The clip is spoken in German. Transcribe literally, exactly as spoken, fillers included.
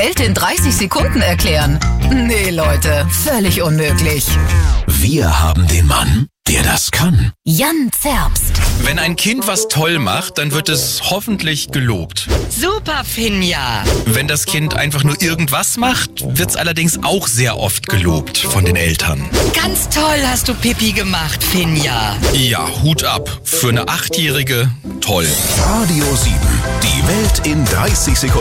Welt in dreißig Sekunden erklären? Nee, Leute, völlig unmöglich. Wir haben den Mann, der das kann. Jan Zerbst. Wenn ein Kind was toll macht, dann wird es hoffentlich gelobt. Super, Finja. Wenn das Kind einfach nur irgendwas macht, wird es allerdings auch sehr oft gelobt von den Eltern. Ganz toll hast du Pipi gemacht, Finja. Ja, Hut ab. Für eine Achtjährige toll. Radio sieben. Die Welt in dreißig Sekunden.